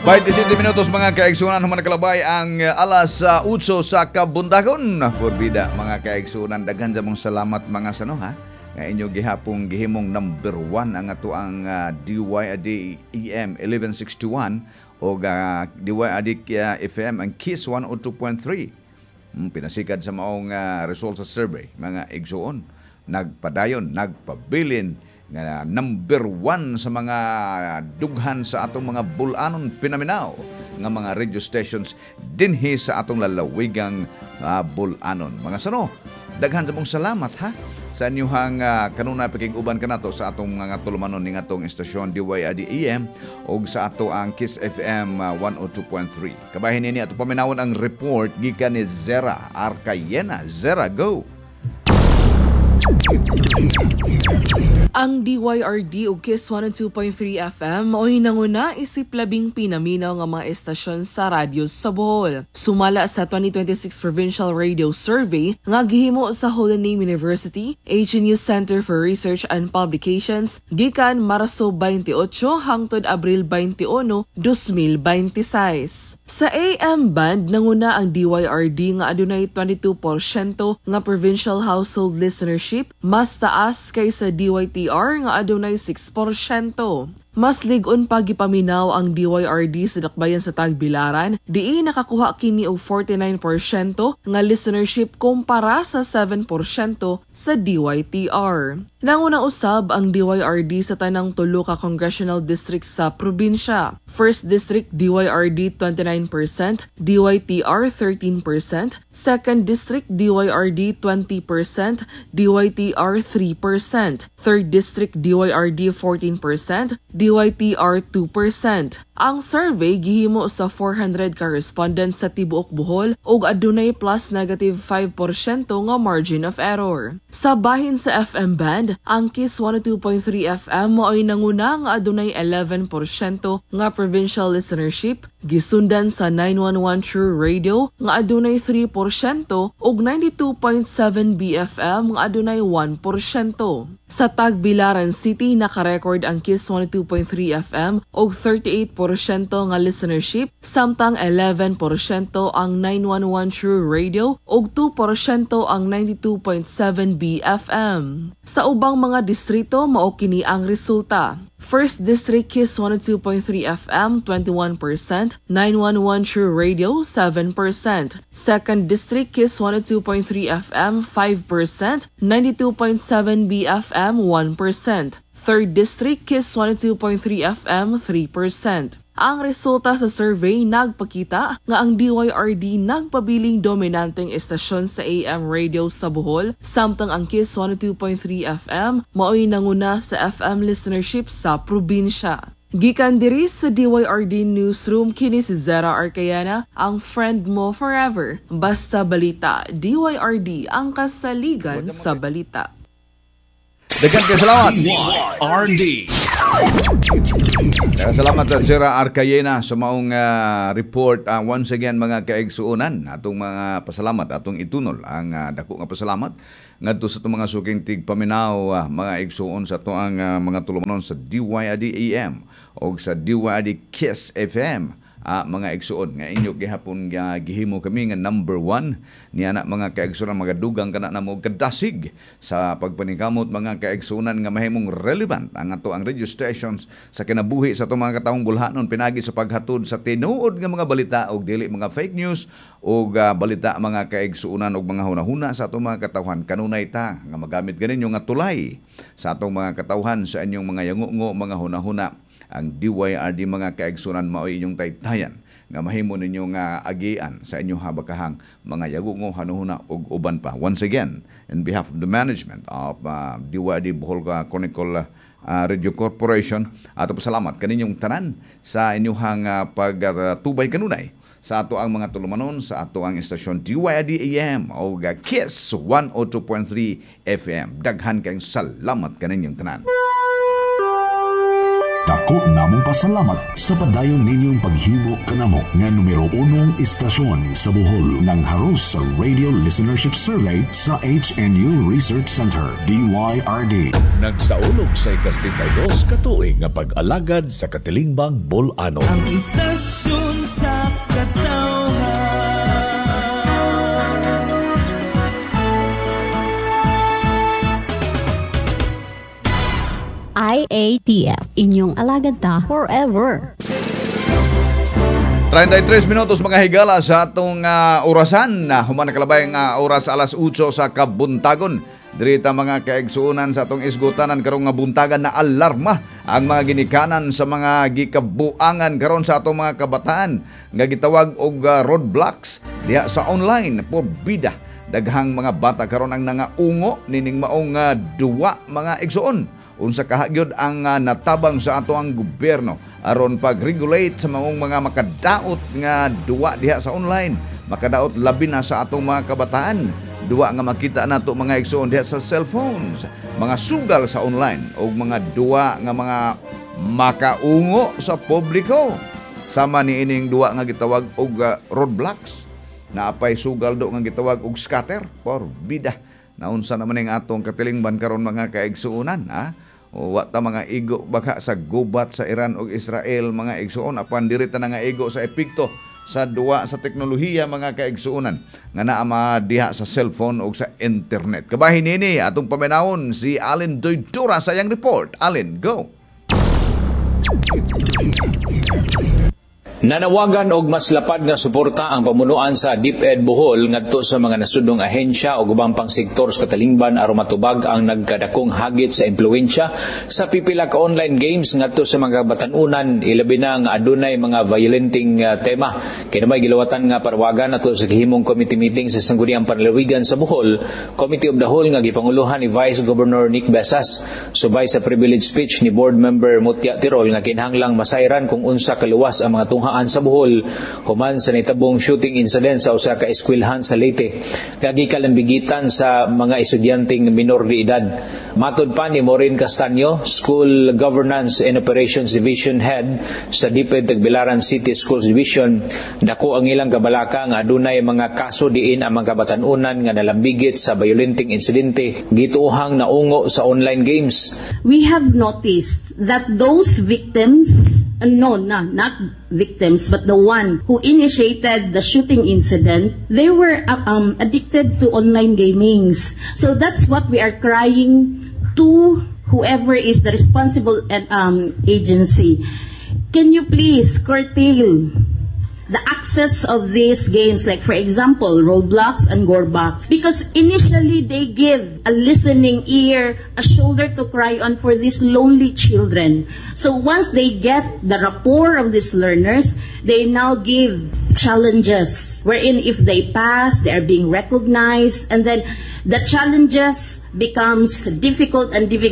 27 minutos mga kaigsunan human kalabay ang alas 8 sa kabuntagon. Forbida mga kaigsunan, daghan sa mong salamat mga sano ha. Nga inyo gihapong gihimong number 1 ang ato ang DYAD EM 1161 o DYAD FM ang KISS 102.3. Pinasikad sa maong result sa survey mga igsuon. Nagpadayon, nagpabilin nga number 1 sa mga dughan sa atong mga bulanon pinaminaw nga mga radio stations dinhi sa atong lalawigang bulanon. Mga sano, daghan sa mong salamat ha sa inyong kanuna pakiguban kanato sa atong mga tulumanon ning atong estasyon DYAD EM o sa ato ang KISS FM 102.3. Kabahin ni ato paminawon ang report gikan ni Zera Arcayena. Zera, go! Ang DYRD o KISS 102.3 FM mao'y nanguna isip labing pinaminaw nga mga estasyon sa radyo sa Bohol. Sumala sa 2026 Provincial Radio Survey nga gihimo sa Holy Name University, HNU Center for Research and Publications, gikan Marso 28 hangtod Abril 21, 2026. Sa AM band, nanguna ang DYRD nga adunay 22% nga provincial household listenership, mas taas kaysa DYTR nga adunay 6%. Mas ligon pa gipaminaw ang DYRD sa dakbayan sa Tagbilaran, diin nakakuha kini og 49% nga listenership kumpara sa 7% sa DYTR. Nanguna usab ang DYRD sa tanang tulo ka congressional districts sa probinsya. First District DYRD 29%, DYTR 13%, Second District DYRD 20%, DYTR 3%, Third District DYRD 14%, DYTR 2%. Ang survey gihimo sa 400 ka respondents sa tibuok Bohol ug adunay plus negative 5% nga margin of error. Sa bahin sa FM band, ang KISS 102.3 FM mao'y nanguna nga adunay 11% nga provincial listenership, gisundan sa 911 True Radio nga adunay 3% ug 92.7 BFM nga adunay 1%. Sa Tagbilaran City naka-record ang KISS 102.3 FM og 38% nga listenership, samtang 11% ang 911 True Radio ug 2% ang 92.7 BFM. Sa ubang mga distrito mao kini ang resulta. First District KISS 102.3 FM 21%, 911 True Radio 7%, Second District KISS 102.3 FM 5%, 92.7 BFM 1%, Third District KISS 102.3 FM 3%. Ang resulta sa survey nagpakita nga ang DYRD nagpabiling dominanteng estasyon sa AM radio sa Bohol, samtang ang KISS 102.3 FM mao'y nanguna sa FM listenership sa probinsya. Gikan diri sa DYRD Newsroom, kini si Zera Arcayena, ang friend mo forever. Basta balita, DYRD ang kasaligan sa balita. Dagan kayo salamat. DYRD. Salamat sa Zera Arcayena sa maong report. Once again mga kaigsuunan, atong mga pasalamat, atong itunol ang dako nga pasalamat ngadto sa itong mga suking tigpaminaw mga igsuon sa ito ang mga tulumanon sa DYAD AM o sa DYAD KISS FM. Mga igsuon nga inyo gihapon gihimo kami nga number 1 niya na mga kaigsunan, mga dugang kana na mo kadasig sa pagpaningkamot mga kaigsunan nga mahimong relevant ang ato ang radio stations sa kinabuhi sa itong mga kataong bulhanon pinagi sa paghatod sa tinuod nga mga balita og dili mga fake news og balita mga kaigsuunan og mga hunahuna sa atong mga katawhan. Kanunay ta nga magamit ganin yung nga tulay sa atong mga katawhan sa inyong mga yangungo mga hunahuna. Ang DYRD mga kaigsunan mao'y inyong taytayan nga mahimo ninyo nga agian sa inyong habakahang mga yagungo, hanuhuna ug uban pa. Once again, in behalf of the management of DYRD Bohol Chronicle Radio Corporation, ato pasalamat kaninyong tanan sa inyong pagtubay kanunay sa ato ang mga tulumanon sa ato ang estasyon DYRD AM o KISS 102.3 FM. Daghan kayong salamat kaninyong tanan. Dako namong pasalamat sa padayon ninyong paghimo kanamo nga numero 1 istasyon sa Bohol ng haros sa Radio Listenership Survey sa HNU Research Center, DYRD. Nagsaulog sa ikas-32 katuig nga pag-alagad sa Katilingbang, Bolano. Ang istasyon sa katawhan. IATF, inyong alagad ta forever. 33 minutos mga higala sa atong orasan. Human nakalabay nga oras alas 8 sa kabuntagon. Dirita mga kaigsuunan sa atong isgutanan karong nga buntagan na alarma ang mga ginikanan sa mga gikabuangan karon sa atong mga kabataan nga gitawag og roadblocks diha sa online porbida. Daghang mga bata karon ang nangaungo nining maong duwa mga igsuon. Unsa kahagyod ang natabang sa ato ang gobyerno aron pag-regulate sa mga makadaot nga duwa diha sa online, makadaot labi na sa atong mga kabataan. Duwa nga makita nato mga igsoon diha sa cellphones, mga sugal sa online o mga duwa nga mga makaungo sa publiko. Sama ni ining duwa nga gitawag og roadblocks. Naapay sugal do nga gitawag og scatter for bida. Naunsa naman ang atong katilingban karon mga kaigsuunan, ha? O wata mga igo baka sa gubat sa Iran ug Israel mga igsuon apan diri ta nga igo sa epekto sa duwa sa teknolohiya mga kaigsuonan nga naa diha sa cellphone ug sa internet. Kabahin nini atong paminawon si Allen Doydora sa iyang report. Allen, go. Nanawagan og mas lapad nga suporta ang pamunuan sa DepEd Bohol ngadto sa mga nasudnong ahensya o ubang pang sektor sa Katalingban aron matubag ang nagkadakong hagit sa impluwensya sa pipila ka online games ngadto sa mga batan-unan ilabi na nga adunay mga violenting tema. Kinamay gilawatan nga parawagan ato sa gihimong committee meeting sa Sangguniang Panlalawigan sa Bohol, Committee of the Whole nga gipanguluhan ni Vice Governor Nick Besas subay sa privilege speech ni Board Member Mutya Tirol nga kinahanglang masayran kung unsa kaluwas ang mga tunghaan sa Bohol human sa nitabong shooting incident sa usa ka eskwelahan sa Leyte kagi kalambigitan sa mga estudyanteng minor de edad. Matud pa ni Maureen Castaño, School Governance and Operations Division Head sa DepEd Tagbilaran City Schools Division, dako ang ilang kabalaka nga adunay mga kaso diin ang mga batan-unan nga nalambigit sa violenting insidente gituohang naungo sa online games. We have noticed that those victims, not victims, but the one who initiated the shooting incident, they were addicted to online gamings. So that's what we are crying to whoever is the responsible agency. Can you please curtail the access of these games, like for example, Roblox and Gorebox, because initially they give a listening ear, a shoulder to cry on for these lonely children. So once they get the rapport of these learners, they now give challenges, wherein if they pass, they are being recognized, and then the challenges becomes difficult,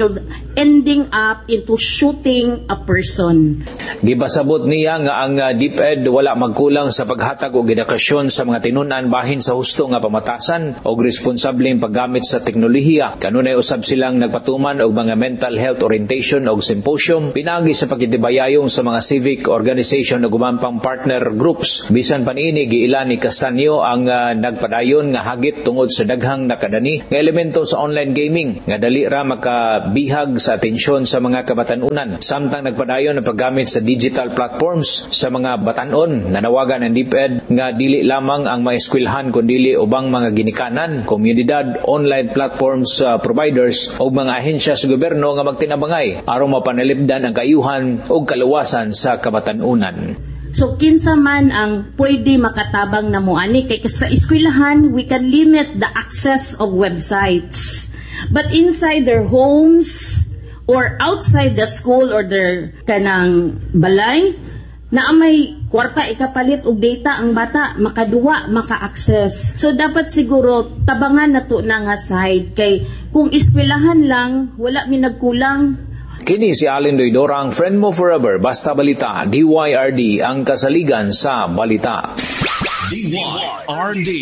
ending up into shooting a person. Gibasabot niya nga ang DepEd wala magkulang sa paghatag og edukasyon sa mga tinunan bahin sa husto nga pamatasan og responsableng paggamit sa teknolohiya. Kanunay usab silang nagpatuman og mga mental health orientation og symposium pinagi sa pagitibayayong sa mga civic organization ug ubang pang partner groups. Bisan pa niini giila ni Castaño ang nagpadayon nga hagit tungod sa daghang nakadani nga elemento sa online gaming nga dali ra makabihag sa atensyon sa mga kabatan-unan. Samtang nagpadayon ang paggamit sa digital platforms sa mga batan-on, nanawagan ang DepEd nga dili lamang ang mga eskwelahan kundi ubang mga ginikanan, komunidad, online platforms providers o mga ahensya sa gobyerno nga magtinabangay aron mapanalipdan ang kaayuhan o kaluwasan sa kabatan-unan. So kinsa man ang pwede makatabang na muani kay sa eskwelahan we can limit the access of websites. But inside their homes or outside the school or their kanang balay na may kwarta ikapalit og data ang bata makaduwa maka-access. So dapat siguro tabangan nato na nga side kay kung eskwelahan lang wala mi nagkulang. Kini si Allen Doydora, ang friend mo forever, basta balita, DYRD, ang kasaligan sa balita. DYRD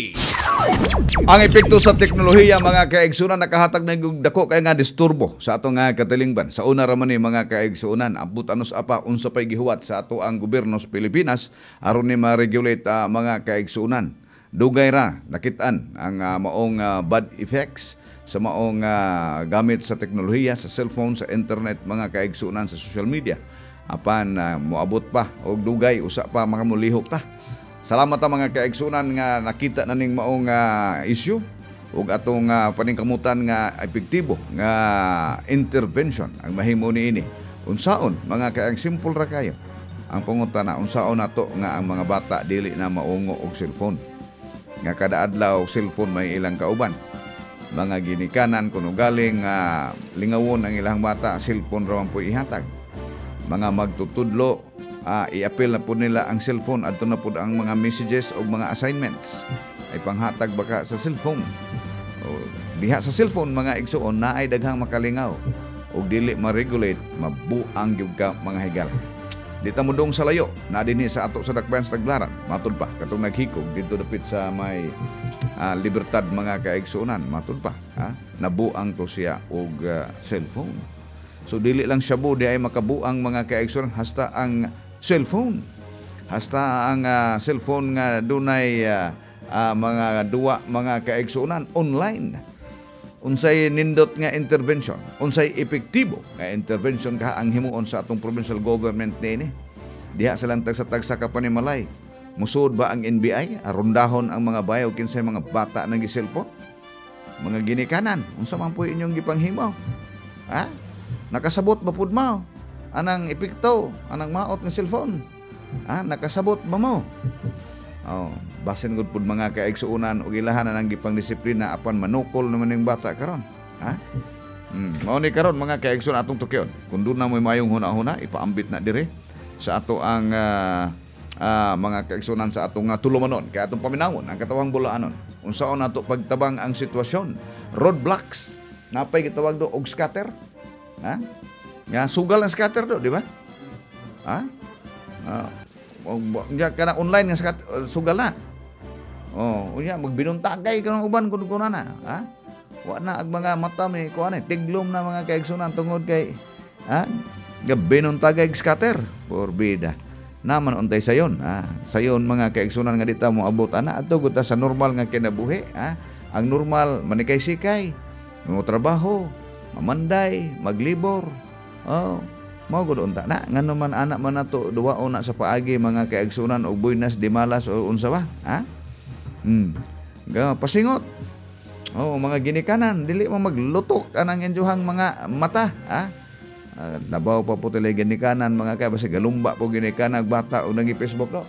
Ang epekto sa teknolohiya mga kaigsunan nakahatag na yung dako kay nga disturbo sa ato nga katilingban. Sa una ra man ni mga kaigsunan abot anos apa unsa pay gihuwat sa ato ang gobyerno sa Pilipinas aron ni ma-regulate mga kaigsunan. Dugay ra nakitaan ang maong bad effects sa maong gamit sa teknolohiya, sa cellphone, sa internet, mga kaigsunan sa social media. Apan moabot pa og dugay usa pa mga mulihok ta. Salamat mga kaigsunan nga nakita na ning maong issue ug atong paningkamutan nga epektibo nga intervention ang mahimo niini. Unsaon mga kaig simple ra kayo. Ang pangutana unsaon nato nga ang mga bata dili na maungo og cellphone. Nga kada adlaw cellphone may ilang kauban. Mga ginikanan kuno galing lingawon ang ilang bata cellphone ra man po ihatag. Mga magtutudlo i-appeal na po nila ang cellphone adto na po ang mga messages o mga assignments ay panghatag baka sa cellphone o diha sa cellphone mga igsuon na ay daghang makalingaw o dili ma-regulate mabuang gyud ka mga higala di ta mudong sa layo na dinhi sa ato sa Dakbayan sa Taglaran matud pa katong naghikog dito dapit sa may Libertad mga kaigsuonan matud pa nabuang to siya og cellphone. So dili lang shabu di ay makabuang mga kaigsuonan hasta ang cellphone. Hasta ang cellphone nga dunay mga duwa mga kaigsuonan online. Unsay nindot nga intervention, unsay epektibo nga intervention ka ang himuon sa atong provincial government niini. Diha silang tagsa-tagsa ka panimalay. Musud ba ang NBI arundahon ang mga bayaw kinsay mga bata nang giselfon? Mga ginikanan, unsa man po inyong gipanghimo? Nakasabot ba pud mo anang epekto anang maot nga cellphone? Nakasabot ba mo? Basin gud pud mga kaigsuonan og ilahan ang gipang disiplina apan manukol naman ning bata karon. Mao ni karon mga kaigsuon atong tukyon. Kun doon na mo mayong huna-huna ipaambit na dire sa ato ang mga kaigsuonan sa atong tulumanon kay atong paminawon ang katawang bulaanon. Unsaon nato pagtabang ang sitwasyon? Roadblocks napay gitawag do og scatter. Nga sugal ang scatter do, di ba? Kana online nga sugal na. Unya magbinuntagay kanang uban kun na. Wa na ag mga mata may kuan tiglom na mga kaigsunan tungod kay gabinuntagay scatter forbida. Naman untay sayon. Sayon mga kaigsunan nga dita mo abot ana adto gud ta sa normal nga kinabuhi. Ang normal manikay-sikay, mo trabaho, mamanday, maglibor. Mao gud unta na ngano man anak man nato duwaon na sa paagi mga kaigsunan og buinas di malas o unsa ba? Pasingot. Mga ginikanan dili mo maglutok anang enjuhang mga mata, Nabaw pa po tila ginikanan mga kay basta galumba po ginikanan bata og nagi Facebook do,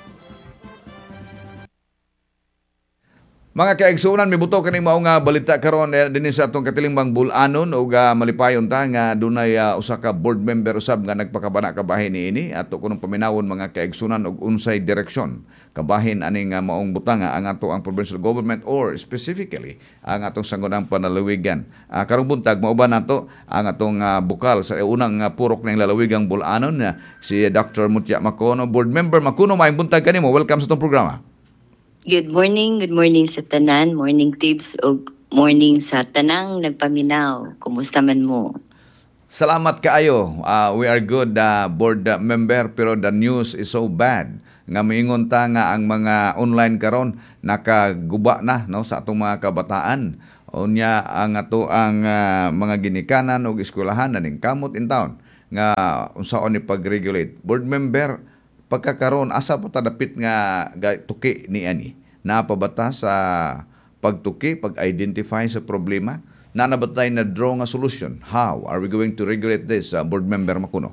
Mga kaigsuonan mibuto kaning mao nga balita karon dinhi sa atong katilingban bulanon ug malipayon ta nga dunay usa ka board member usab nga nagpakabana kabahin niini ato kunong paminawon mga kaigsuonan og unsay direksyon kabahin aning maong butanga ang ato ang provincial government or specifically ang atong sangguniang panalawigan. Karong buntag mao ba nato ang atong bukal sa unang purok ng lalawigang bulanon si Dr. Mutya Macono, board member. Macono, maayong buntag kanimo. Welcome sa atong programa. Good morning sa tanan, morning tips o morning sa tanang nagpaminaw. Kumusta man mo? Salamat kaayo. We are good board member pero the news is so bad. Nga moingon ta nga ang mga online karon nakaguba na no sa atong mga kabataan. Unya ang ato ang mga ginikanan ug eskwelahan ning kamot in town nga unsaon ni pag-regulate. Board member pagkakaroon asa po tadapit nga tuki ni ani napabata sa pagtuki pag-identify sa problema na nabatay na draw nga solution. How are we going to regulate this, board member Macuno?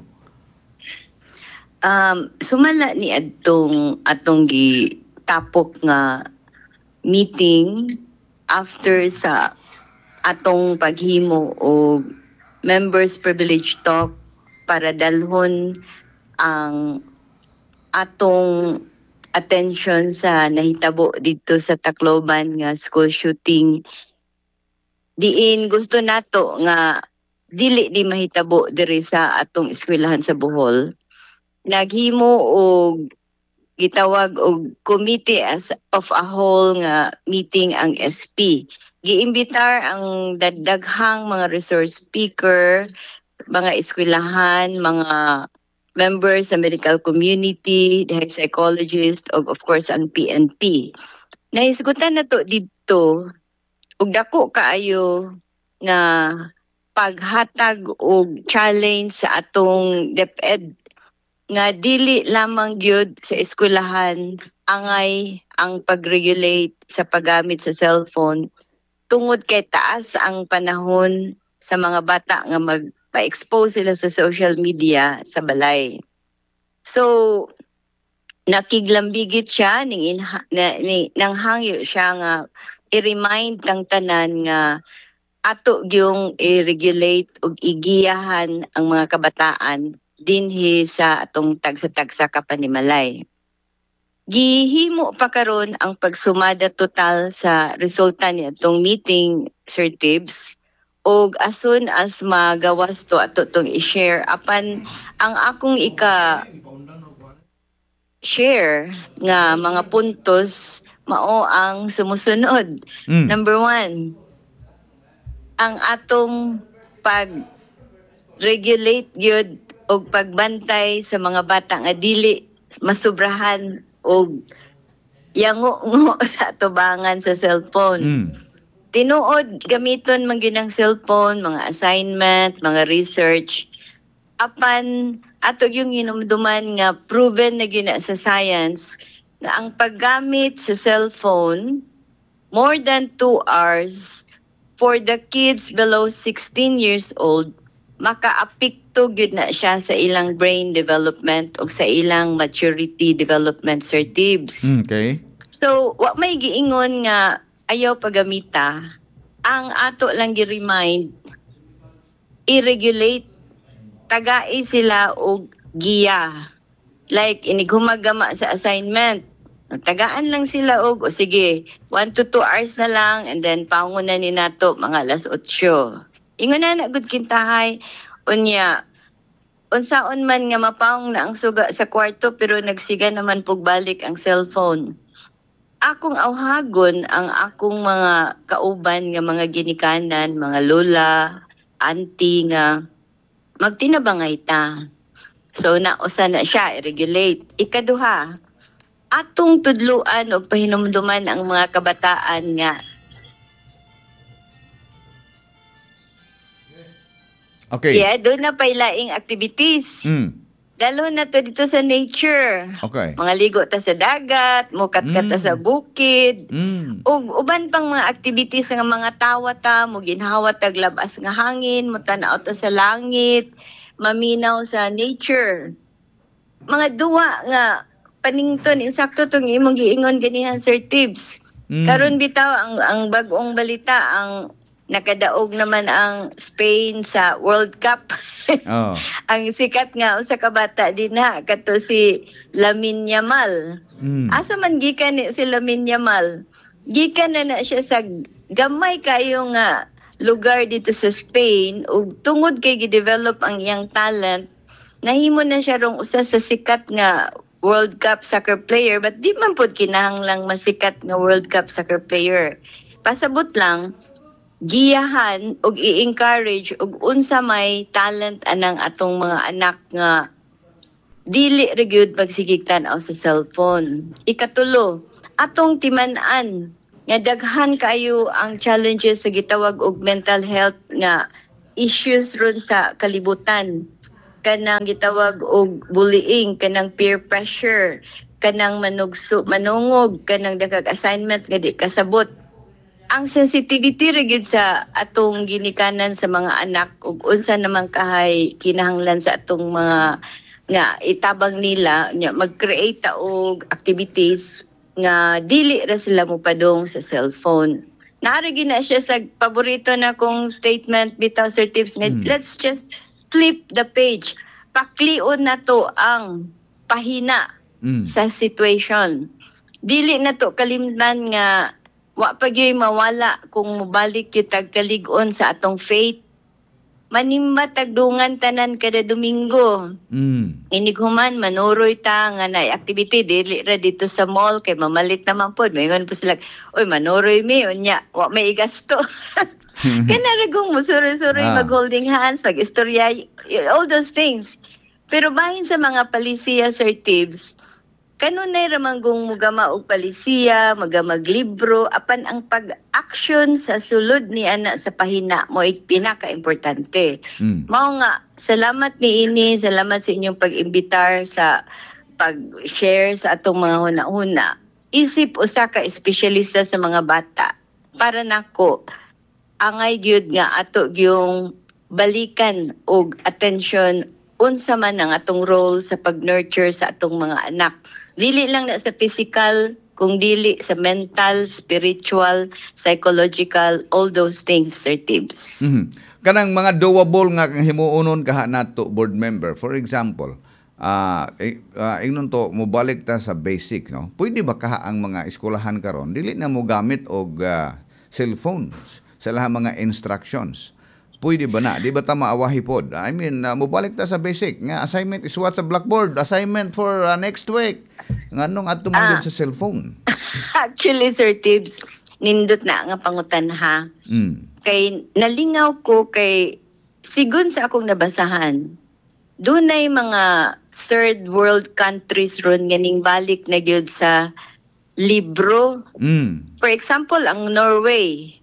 Sumala ni atong gitapok nga meeting after sa atong paghimo o members privilege talk para dalhon ang atong attention sa nahitabo dito sa Tacloban nga school shooting. Diin gusto nato nga dili di mahitabo diri sa atong eskwelahan sa Bohol. Naghimo og gitawag og committee as of a whole nga meeting ang SP. Giimbitar ang daghang mga resource speaker, mga eskwelahan, mga members sa medical community, the psychologist, of course ang PNP. Nahisgutan na to dito og dako kaayo nga paghatag og challenge sa atong DepEd nga dili lamang gyud sa eskwelahan angay ang pag-regulate sa paggamit sa cellphone tungod kay taas ang panahon sa mga bata nga magpa-expose sila sa social media sa balay. So nakiglambigit siya nang hangyo siya nga i-remind tang tanan nga ato gyung i-regulate ug igiyahan ang mga kabataan dinhi sa atong tagsa-tagsa kapanimalay. Gihimo pa karon ang pagsumada total sa resulta ni atong meeting, Sir Tibbs, og ason as magawas to ato tong i-share apan ang akong share nga mga puntos mao ang sumusunod. Number 1, ang atong pag-regulate gyud og pagbantay sa mga bata nga dili masubrahan og yango-ngo sa atubangan sa cellphone. Tinuod gamiton man gyud ang cellphone, mga assignment, mga research. Apan ato yung hinumduman nga proven na gyud sa science nga ang paggamit sa cellphone more than 2 hours for the kids below 16 years old maka-apekto gyud na siya sa ilang brain development o sa ilang maturity development, Sir Tibbs. Okay. So, wa may giingon nga ayaw pagamita. Ang ato lang gi-remind, i-regulate, tagai sila og giya. Like, inigumagama sa assignment. Tagaan lang sila og, o sige, 1 to 2 hours na lang and then paungunan ni nato mga 8:00. Ingon na gud kintahay unya unsaon man nga mapaong na ang suga sa kwarto pero nagsiga naman pug balik ang cellphone. Akong awhagon ang akong mga kauban nga mga ginikanan, mga lola, auntie nga magtinabangay ta. So nausa na siya i-regulate. Ikaduha, atong tudluan o pahinumduman ang mga kabataan nga okay. Yeah, doon na pailaing activities. Lalo na to dito sa nature. Okay. Mga ligo ta sa dagat, mukat-kat ta sa bukid. Ug uban pang mga activities nga mga tawa ta, mo ginhawa tag labas nga hangin, mo tan-aw ta sa langit, maminaw sa nature. Mga duwa nga panington insakto tong imong giingon ganihan, Sir Tibbs. Karon bitaw ang bag-ong balita ang nakadaog naman ang Spain sa World Cup. Oh. Ang sikat nga usa ka bata dinha kadto si Lamine Yamal. Asa man gikan ni si Lamine Yamal? Gikan na siya sa gamay kayo nga lugar dito sa Spain ug tungod kay gi-develop ang iyang talent, nahimo na siya rong usa sa sikat nga World Cup soccer player, but di man pud kinahanglang masikat nga World Cup soccer player. Pasabot lang giyahan og i-encourage og unsa may talent anang atong mga anak nga dili ra gyud pagsigigtan sa cellphone. Ikatulo, atong timan-an nga daghan kayo ang challenges sa gitawag og mental health nga issues ron sa kalibutan. Kanang gitawag og bullying, kanang peer pressure, kanang manungog, kanang daghang assignment nga di kasabot. Ang sensitivity ra gyud sa atong ginikanan sa mga anak ug unsa naman kahay kinahanglan sa atong mga nga itabang nila nya mag-create ta og activities nga dili ra sila mopadong sa cellphone. Naara gyud na siya sa paborito na kong statement bitaw, Sir Tibbs, nga let's just flip the page. Paklion na to ang pahina sa situation. Dili na to kalimtan nga wa pa gyud mawala kung mobalik gyud tag kalig-on sa atong faith, manimba tagdungan tanan kada Domingo. Inighuman manuroy ta nga na activity dili ra dito sa mall kay mamalit naman pod. Mayon po sila, oy manuroy mi unya, wa may igasto. Kanaragong musuroy-suroy mag-holding hands, mag-istorya, all those things. Pero bahin sa mga palisiya, Sir Tibbs, kanunay ramanggong mugama og palisiya, magamaglibro, apan ang pag-action sa sulod ni ana sa pahina mo ay pinaka-importante. Mao nga, salamat ni ini, salamat sa inyong pag-imbitar sa pag-share sa atong mga huna-huna. Isip usa ka espesyalista sa mga bata. Para nako, angay gyud nga ato gyung balikan og attention unsa man ang atong role sa pag-nurture sa atong mga anak. Dili lang na sa physical, kung dili sa mental, spiritual, psychological, all those things, Sir Tibbs. Kanang mga doable nga kang himuunon kaha nato board member. For example, ingnon to mobalik ta sa basic, no. Pwede ba kaha ang mga eskwelahan karon dili na mo gamit og cellphones sa lahat mga instructions? Pwede ba na? Di ba ta maawahi pod? I mean, mubalik ta sa basic. Nga assignment is what sa blackboard. Assignment for next week. Nga nung ato man sa cellphone. Actually, Sir Tibbs, nindot na nga pangutan ha. Kay nalingaw ko kay sigun sa akong nabasahan. Dunay mga third world countries ron ganing balik na gyud sa libro. For example, ang Norway.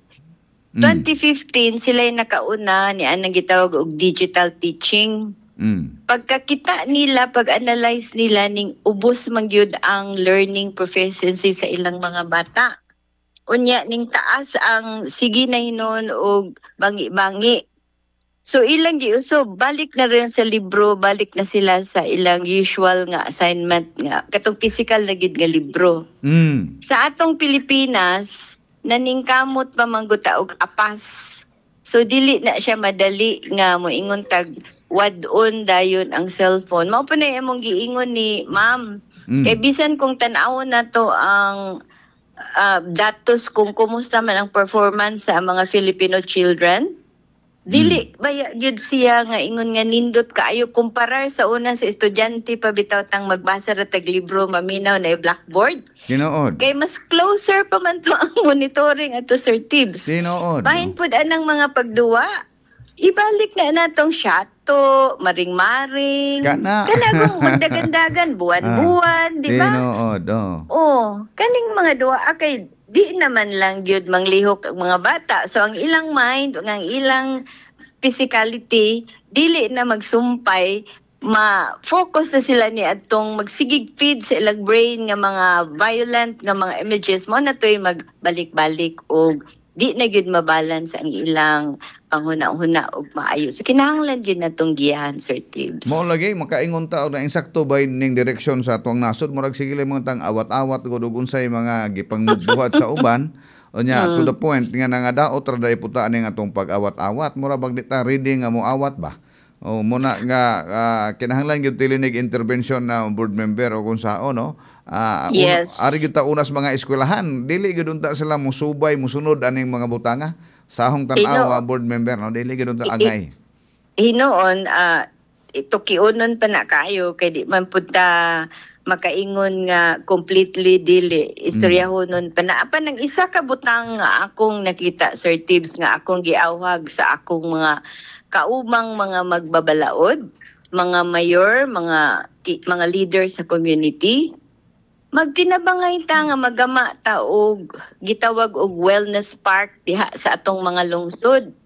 2015 sila yung nakauna ni anang gitawag og digital teaching. Pagkakita nila, pag-analyze nila ning ubos man gyud ang learning proficiency sa ilang mga bata. Unya ning taas ang sige na hinon og bangi-bangi. So ilang giuso balik na rin sa libro, balik na sila sa ilang usual nga assignment nga katong physical na gid nga libro. Sa atong Pilipinas, naningkamot pa mangguta og apas. So dili na siya madali nga moingon tag wad-on dayon ang cellphone. Mao pa na imong giingon ni Ma'am. Kay bisan kung tan-awon na to ang datos kung kumusta man ang performance sa mga Filipino children, dili baya gyud siya nga ingon nga nindot kaayo kumparar sa una sa estudyante pa bitaw tang magbasa ra tag libro maminaw na blackboard. Tinuod. Kay mas closer pa man to ang monitoring ato, Sir Tibbs. Tinuod. Bahin pud anang mga pagduwa. Ibalik na natong shato, maring-maring. Kanagong magdagandagan, buwan-buwan, di ba? Tinuod, kaning mga duwa kay di naman lang gyud manglihok ang mga bata. So ang ilang mind, ang ilang physicality, dili na magsumpay, ma-focus na sila ni atong magsigig feed sa ilang brain nga mga violent nga mga images mo na to'y magbalik-balik o di na gyud mabalance ang ilang panghuna-huna og maayo. So kinahanglan gyud natong giyahan, Sir Tibbs. Mao lagi makaingon ta og na insakto ba ning direksyon sa atong nasod murag sige lang mga tang awat-awat gud og unsay mga gipangbuhat sa uban. Onya to the point nga nangadaot ra dai puta ning atong pag-awat-awat mura bag di ta reading nga mo awat ba. O muna nga kinahanglan gyud tilinig intervention na board member o kung sao no. Yes. Ari gyud ta unas mga eskwelahan dili gyud unta sila musubay musunod aning mga butanga sahong tan-aw board member no dili gyud unta angay. Hinoon ito kiunon pa na kayo kay di man pud ta makaingon nga completely dili istoryahonon pa na apan ang isa ka butang nga akong nakita, Sir Tibbs, nga akong giawhag sa akong mga kaumang mga magbabalaod, mga mayor, mga leaders sa community. Magtinabangay ta nga magama ta og gitawag og wellness park diha sa atong mga lungsod.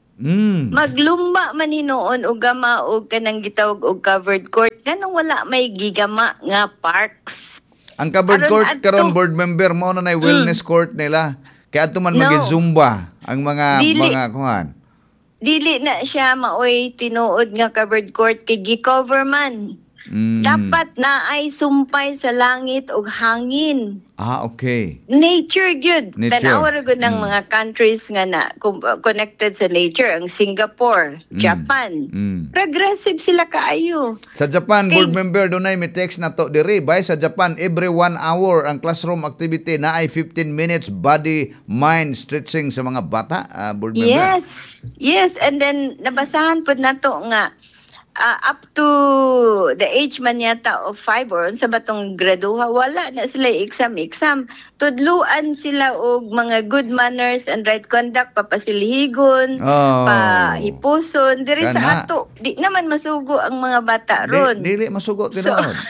Maglumba man hinoon og gama og kanang gitawag og covered court kanang wala may gigama nga parks. Ang covered court karon board member mo na wellness court nila. Kaya ato man magi-zumba ang mga kuhan. Dili na siya maoy tinuod nga covered court kay gi-cover man. Dapat naay sumpay sa langit ug hangin. Okay. Nature gyud. Nature. Tanawa ra gyud ng mga countries nga na connected sa nature, ang Singapore, Japan. Progressive sila kaayo. Sa Japan, board member, doon ay may text na to diri. Bay, sa Japan, every 1 hour ang classroom activity na ay 15 minutes body, mind stretching sa mga bata, board member. Yes. And then, nabasahan po na to nga, up to the age man yata of 5 or sa batong graduha, wala na sila exam. Tudluan sila og mga good manners and right conduct, papasilihigon, pahipuson. Diri sa ato, di naman masugo ang mga bata ron. Dili masugo, tinood.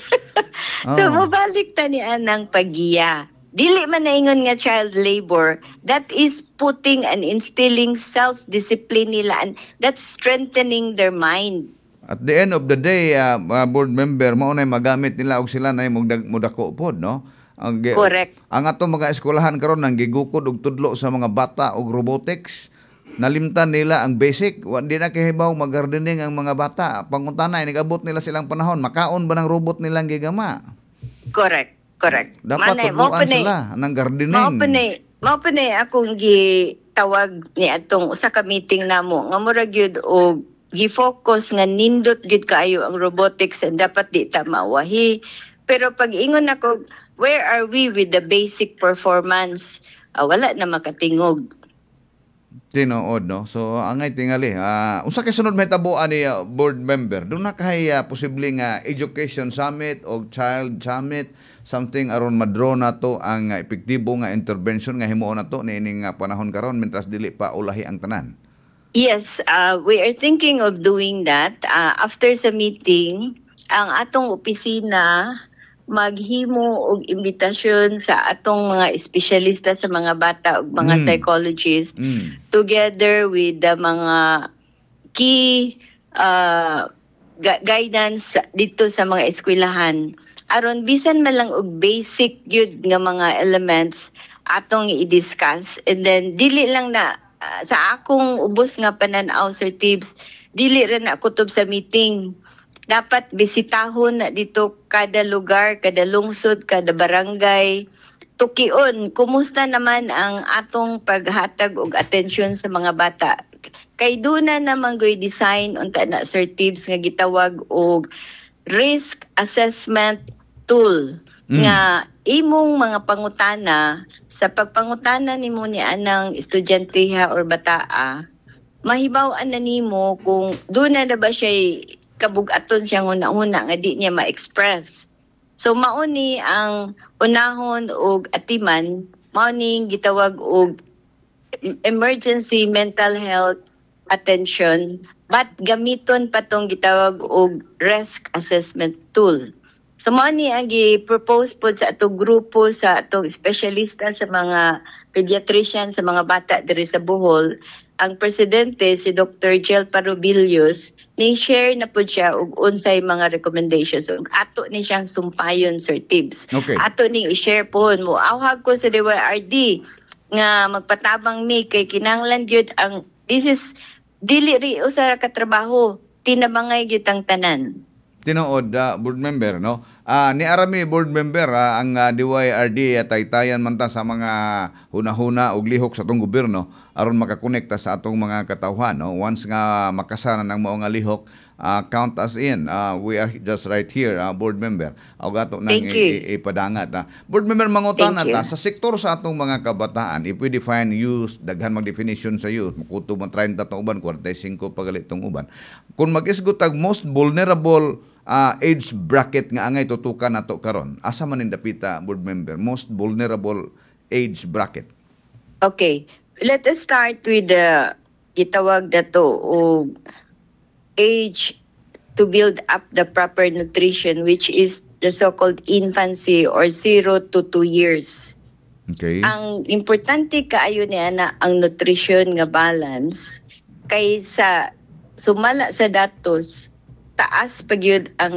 So, mabalik ta ni anang pagiya. Dili man naingon nga child labor, that is putting and instilling self-discipline nila, and that's strengthening their mind. At the end of the day, board member, maunay magamit nila og sila na mudako pod, no? Correct. Ang ato mga eskwelahan karon nang gigukod og tudlo sa mga bata og robotics. Nalimtan nila ang basic, di na kahibaw mag-gardening ang mga bata. Panguntanay, nag-abot nila silang panahon, makaon ba ng robot nilang gigama? Correct. Dapat tudluan sila ng gardening. Mao pa ni akong gitawag ni atong usa ka meeting namo nga mura gyud og gi-focus nga nindot gyud kaayo ang robotics and dapat di ta mawahi. Pero pag ingon ako, where are we with the basic performance? Wala na makatingog. Tinood, no? So, angay tingali. Unsa kay sunod mahitabuan ni board member? Doon na kay posibleng education summit o child summit, something aron madraw na to ang epektibo nga intervention nga himuon na to niining panahon karon mentras dili pa ulahi ang tanan. Yes, we are thinking of doing that. After sa meeting, ang atong opisina maghimo og imbitasyon sa atong mga espesyalista sa mga bata ug mga psychologists together with the mga key guidance dito sa mga eskwelahan aron bisan man lang og basic gyud nga mga elements atong i-discuss, and then dili lang na sa akong ubos nga panan-aw, Sir Tibbs, dili rin na kutob sa meeting. Dapat bisitahon na dito kada lugar, kada lungsod, kada barangay. Tukion, kumusta naman ang atong paghatag og atensyon sa mga bata. Kay doon na naman go'y design unta na, Sir Tibbs, nga gitawag og risk assessment tool. Nga imong mga pangutana, sa pagpangutana nimo ni anang estudyantehha or bataa, mahibaw-an na nimo kung doon na ba siya kabug-aton siyang una-una nga di niya ma-express. So mauni ang unahon og atiman, mauni gitawag og emergency mental health attention, but gamiton pa tong gitawag og risk assessment tool. So mauni ang gi-propose po sa atong grupo, sa atong espesyalista sa mga pediatrician sa mga bata diri sa Bohol. Ang presidente, si Dr. Jel Parobillos, ni-share na po siya og unsay mga recommendations. So, ato ni siyang sumpayon, Sir Tibbs. Okay. Ato ni i-share po mo. Awhag ko sa DYRD nga magpatabang mi kay kinahanglan gyud ang this is dili ri usa ka trabaho, tinabangay gyud ang tanan. Tinood, board member, no? Ni Arami, board member, ang DYRD taytayan man ta sa mga hunahuna og lihok sa atong gobyerno aron makakonekta sa atong mga katawhan, no? Once nga makasana ng mao nga lihok, count us in. We are just right here, board member. Og ato nang ipadangat. Board member, mangutana ta sa sektor sa atong mga kabataan, if we define youth, daghan mag-definition sa youth, makuto man 30 tong uban, 45 pagalit tong uban. Kung mag-isgot ang most vulnerable age bracket nga angay tutukan nato karon, asa man indapita, board member, most vulnerable age bracket? Okay, let us start with the gitawag dato o age to build up the proper nutrition, which is the so-called infancy or 0 to 2 years. Okay. Ang importante kaayo niya na ang nutrition nga balance kaysa sumala sa datos, taas pagyud ang